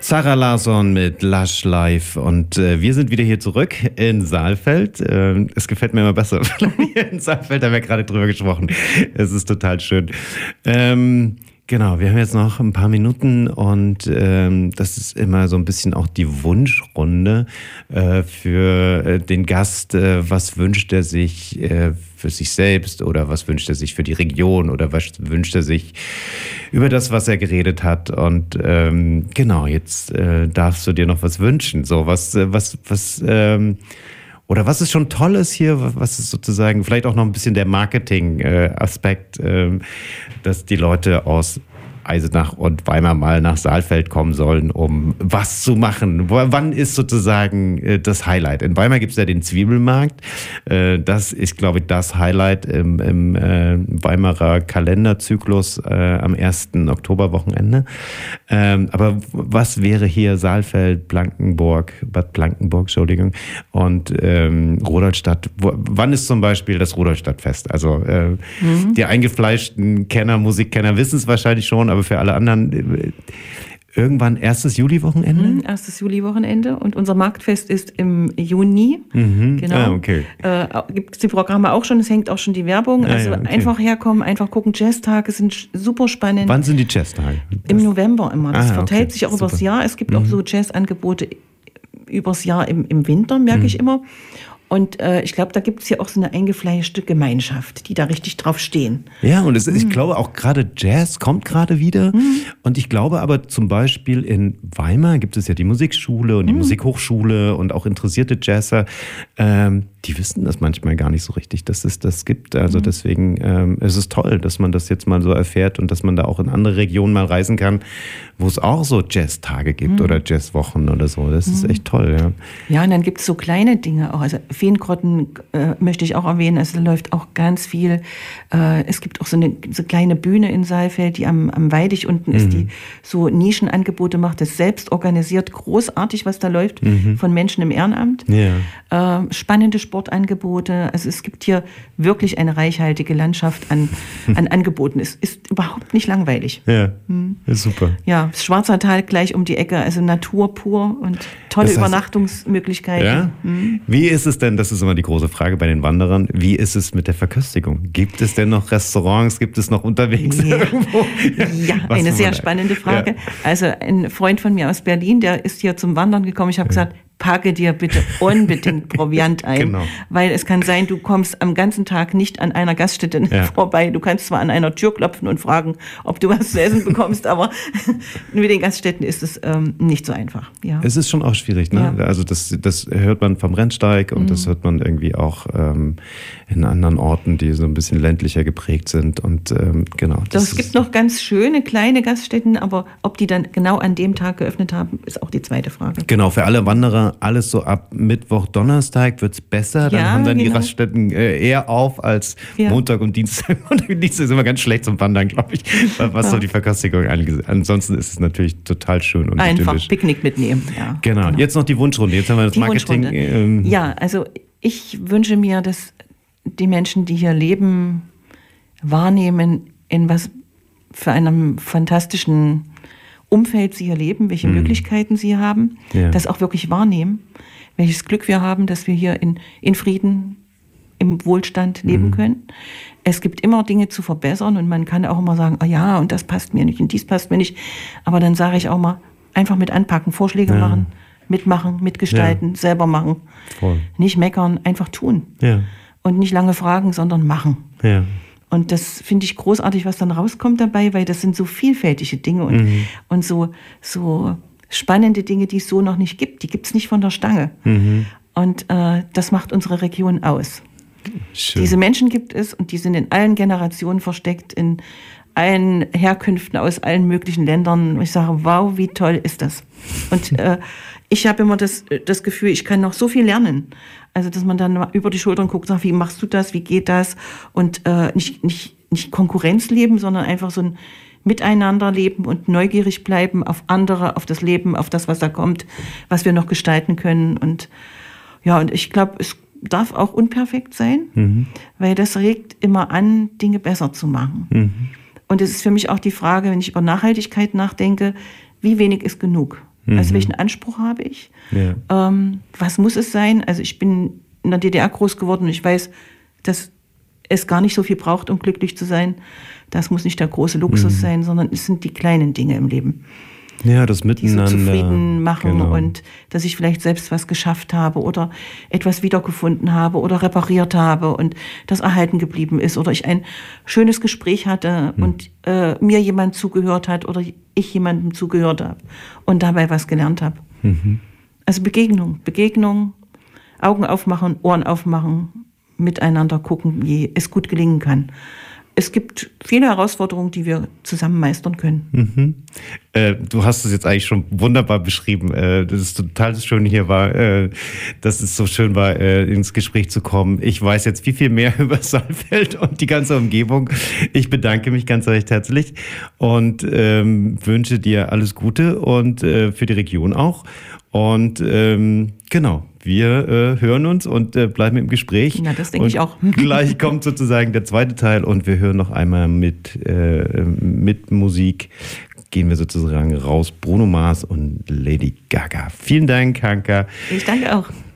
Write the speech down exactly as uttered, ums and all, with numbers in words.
Zara Larsson mit Lush Life und äh, wir sind wieder hier zurück in Saalfeld. Äh, es gefällt mir immer besser. Hier in Saalfeld haben wir gerade drüber gesprochen. Es ist total schön. Ähm, genau, wir haben jetzt noch ein paar Minuten und ähm, das ist immer so ein bisschen auch die Wunschrunde äh, für äh, den Gast. Äh, was wünscht er sich äh, für sich selbst oder was wünscht er sich für die Region oder was wünscht er sich über das, was er geredet hat. Und ähm, genau, jetzt äh, darfst du dir noch was wünschen. So, was, was, was, ähm, oder was ist schon Tolles hier, was ist sozusagen vielleicht auch noch ein bisschen der Marketing-Aspekt, äh, dass die Leute aus Eisenach und Weimar mal nach Saalfeld kommen sollen, um was zu machen. W- wann ist sozusagen äh, das Highlight? In Weimar gibt es ja den Zwiebelmarkt. Äh, das ist, glaube ich, das Highlight im, im äh, Weimarer Kalenderzyklus äh, am ersten Oktoberwochenende. Ähm, aber was wäre hier Saalfeld, Blankenburg, Bad Blankenburg, Entschuldigung, und ähm, Rudolstadt? W- wann ist zum Beispiel das Rudolstadtfest? Also äh, mhm. die eingefleischten Kenner, Musikkenner wissen es wahrscheinlich schon, aber für alle anderen irgendwann erstes Juliwochenende? Mhm, erstes Juliwochenende und unser Marktfest ist im Juni. Mhm. Genau. Ah, okay. Äh, gibt es die Programme auch schon, es hängt auch schon die Werbung. Ah, also ja, okay. Einfach herkommen, einfach gucken. Jazztage sind super spannend. Wann sind die Jazztage? Im November immer. Das Ah, verteilt okay. sich auch Super. übers Jahr. Es gibt Mhm. auch so Jazzangebote übers Jahr im, im Winter, merke Mhm. ich immer. Und äh, ich glaube, da gibt es ja auch so eine eingefleischte Gemeinschaft, die da richtig drauf stehen. Ja, und es, ich glaube auch gerade Jazz kommt gerade wieder. Mhm. Und ich glaube aber zum Beispiel in Weimar gibt es ja die Musikschule und die mhm. Musikhochschule und auch interessierte Jazzer. Ähm, die wissen das manchmal gar nicht so richtig, dass es das gibt. Also mhm. deswegen ähm, es ist es toll, dass man das jetzt mal so erfährt und dass man da auch in andere Regionen mal reisen kann, wo es auch so Jazztage gibt mhm. oder Jazzwochen oder so. Das mhm. ist echt toll, ja. Ja, und dann gibt es so kleine Dinge auch. Also Feengrotten äh, möchte ich auch erwähnen. Also da läuft auch ganz viel. Äh, es gibt auch so eine so kleine Bühne in Saalfeld, die am, am Weidig unten mhm. ist, die so Nischenangebote macht. Das ist selbst organisiert, großartig, was da läuft, mhm. von Menschen im Ehrenamt. Ja. Äh, spannende Sportangebote. Also es gibt hier wirklich eine reichhaltige Landschaft an, an Angeboten. Es ist überhaupt nicht langweilig. Ja, hm. ist super. Ja, das Schwarzer Tal gleich um die Ecke, also Natur pur und tolle das heißt, Übernachtungsmöglichkeiten. Ja? Hm. Wie ist es denn, das ist immer die große Frage bei den Wanderern, wie ist es mit der Verköstigung? Gibt es denn noch Restaurants, gibt es noch unterwegs ja. irgendwo? Ja, ja eine sehr spannende Frage. Ja. Also ein Freund von mir aus Berlin, der ist hier zum Wandern gekommen. Ich habe ja. gesagt, packe dir bitte unbedingt Proviant ein, genau. weil es kann sein, du kommst am ganzen Tag nicht an einer Gaststätte ja. vorbei. Du kannst zwar an einer Tür klopfen und fragen, ob du was zu essen bekommst, aber mit den Gaststätten ist es ähm, nicht so einfach. Ja. Es ist schon auch schwierig, ne? Ja. Also das, das hört man vom Rennsteig und mhm. das hört man irgendwie auch ähm, in anderen Orten, die so ein bisschen ländlicher geprägt sind und ähm, genau. Das es gibt noch ganz schöne kleine Gaststätten, aber ob die dann genau an dem Tag geöffnet haben, ist auch die zweite Frage. Genau, für alle Wanderer alles so ab Mittwoch, Donnerstag wird es besser. Dann ja, haben dann genau. die Raststätten äh, eher auf als ja. Montag und Dienstag. Montag und Dienstag ist immer ganz schlecht zum Wandern, glaube ich, was ja. so die Verköstigung angeht. Ansonsten ist es natürlich total schön und einfach idyllisch. Picknick mitnehmen. Ja, genau. genau. Jetzt noch die Wunschrunde. Jetzt haben wir das die Marketing. Ähm ja, also ich wünsche mir, dass die Menschen, die hier leben, wahrnehmen, in was für einem fantastischen Umfeld sie hier leben, welche mhm. Möglichkeiten sie haben, ja. das auch wirklich wahrnehmen, welches Glück wir haben, dass wir hier in, in Frieden, im Wohlstand leben mhm. können. Es gibt immer Dinge zu verbessern und man kann auch immer sagen, ah ja, und das passt mir nicht und dies passt mir nicht. Aber dann sage ich auch mal, einfach mit anpacken, Vorschläge ja. machen, mitmachen, mitgestalten, ja. selber machen. Voll. Nicht meckern, einfach tun. Ja. Und nicht lange fragen, sondern machen. Ja. Und das finde ich großartig, was dann rauskommt dabei, weil das sind so vielfältige Dinge und, mhm. und so, so spannende Dinge, die es so noch nicht gibt. Die gibt es nicht von der Stange. Mhm. Und äh, das macht unsere Region aus. Schön. Diese Menschen gibt es und die sind in allen Generationen versteckt, in allen Herkünften aus allen möglichen Ländern. Und ich sage, wow, wie toll ist das? Und äh, ich habe immer das, das Gefühl, ich kann noch so viel lernen. Also, dass man dann über die Schultern guckt und sagt, wie machst du das, wie geht das? Und äh, nicht, nicht, nicht Konkurrenz leben, sondern einfach so ein Miteinander leben und neugierig bleiben auf andere, auf das Leben, auf das, was da kommt, was wir noch gestalten können. Und ja, und ich glaube, es darf auch unperfekt sein, mhm. weil das regt immer an, Dinge besser zu machen. Mhm. Und es ist für mich auch die Frage, wenn ich über Nachhaltigkeit nachdenke, wie wenig ist genug? Mhm. Also welchen Anspruch habe ich? Ja. Ähm, was muss es sein? Also ich bin in der D D R groß geworden und ich weiß, dass es gar nicht so viel braucht, um glücklich zu sein. Das muss nicht der große Luxus mhm. sein, sondern es sind die kleinen Dinge im Leben. Ja, das Miteinander. Die so zufrieden machen genau. und dass ich vielleicht selbst was geschafft habe oder etwas wiedergefunden habe oder repariert habe und das erhalten geblieben ist oder ich ein schönes Gespräch hatte hm. und äh, mir jemand zugehört hat oder ich jemandem zugehört habe und dabei was gelernt habe. Mhm. Also Begegnung, Begegnung, Augen aufmachen, Ohren aufmachen, miteinander gucken, wie es gut gelingen kann. Es gibt viele Herausforderungen, die wir zusammen meistern können. Mhm. Äh, du hast es jetzt eigentlich schon wunderbar beschrieben. Äh, das ist total schön hier war, äh, dass es so schön war, äh, ins Gespräch zu kommen. Ich weiß jetzt viel, viel mehr über Saalfeld und die ganze Umgebung. Ich bedanke mich ganz recht herzlich und ähm, wünsche dir alles Gute und äh, für die Region auch. Und ähm, genau, wir äh, hören uns und äh, bleiben im Gespräch. Ja, das denke und ich auch. Gleich kommt sozusagen der zweite Teil und wir hören noch einmal mit, äh, mit Musik. Gehen wir sozusagen raus. Bruno Mars und Lady Gaga. Vielen Dank, Hanka. Ich danke auch.